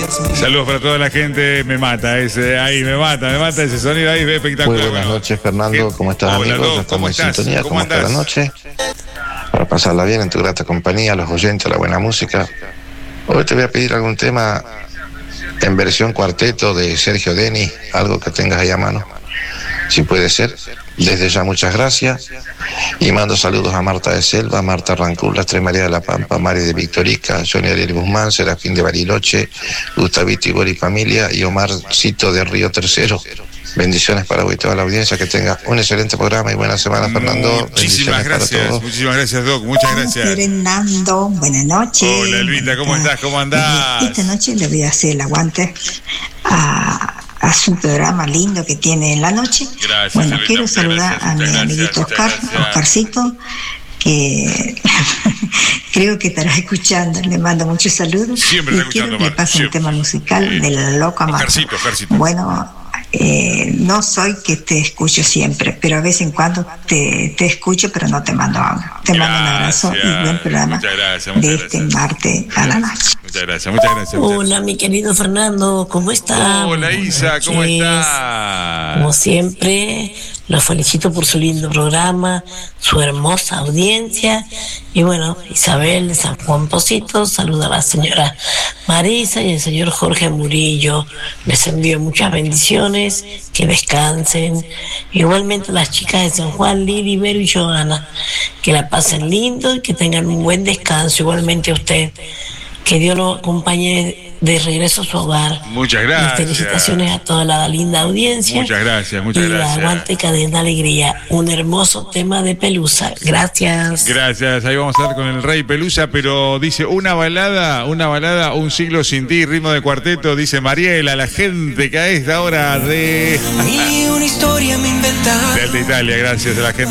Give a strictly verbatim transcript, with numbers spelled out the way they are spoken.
Saludos para toda la gente, me mata ese, ahí me mata, me mata ese sonido ahí, es espectacular. Muy buenas noches, Fernando, ¿cómo estás, Hola, amigos? Doc, Estamos ¿cómo en estás? sintonía, ¿Cómo ¿cómo está la andás? noche? Para pasarla bien en tu grata compañía, los oyentes, la buena música. Hoy te voy a pedir algún tema en versión cuarteto de Sergio Denis, algo que tengas ahí a mano, si puede ser. Desde ya muchas gracias y mando saludos a Marta de Selva, Marta Rancul, las Tres Marías de la Pampa, Mari de Victorica, Johnny Ariel Guzmán, Serafín de Bariloche, Gustavito Igor y familia y Omarcito de Río Tercero. Bendiciones para vos y toda la audiencia, que tenga un excelente programa y buena semana, Fernando. Muchísimas gracias, muchísimas gracias, Doc, muchas gracias. Fernando, buenas noches. Hola, Elvita, ¿cómo estás? ¿Cómo andás? Esta noche le voy a hacer el aguante a, a su programa lindo que tiene en la noche. Gracias, bueno, Elvita, quiero muchas saludar gracias, a mi muchas amiguito gracias, Oscar, muchas gracias. Oscarcito, que creo que estará escuchando. Le mando muchos saludos. Siempre y está quiero escuchando, que Mar, pase un siempre. tema musical Sí. de la loca Marta. Oscarcito, Oscarcito. Bueno, eh, no soy que te escucho siempre, pero a vez en cuando te, te escucho, pero no te mando algo. Te mando un abrazo y buen programa Muchas gracias, muchas de gracias. este martes a la noche. Muchas gracias, muchas gracias. muchas Hola, mi querido Fernando, ¿cómo está? Hola, Isa, ¿cómo Buenas noches. estás? Como siempre, los felicito por su lindo programa, su hermosa audiencia. Y bueno, Isabel de San Juan Pocito, saluda a la señora Marisa y el señor Jorge Murillo. Les envío muchas bendiciones, que descansen. Igualmente a las chicas de San Juan, Lili, Vero y Joana, que la pasen lindo y que tengan un buen descanso. Igualmente a usted, que Dios lo acompañe de regreso a su hogar. Muchas Y gracias. felicitaciones a toda la linda audiencia. Muchas gracias, muchas y gracias. aguante Cadena Alegría, un hermoso tema de Pelusa. Gracias. Gracias, ahí vamos a estar con el Rey Pelusa, pero dice una balada, una balada, un siglo sin ti, ritmo de cuarteto, dice Mariela, la gente que a esta hora de... Y una historia me inventaron. de Alta Italia, gracias a la gente.